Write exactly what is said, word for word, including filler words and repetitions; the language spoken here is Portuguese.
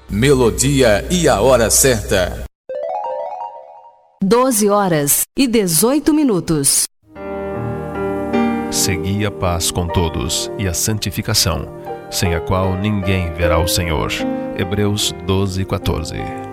Melodia e a hora certa. doze horas e dezoito minutos. Segui a paz com todos e a santificação, sem a qual ninguém verá o Senhor. Hebreus doze, quatorze.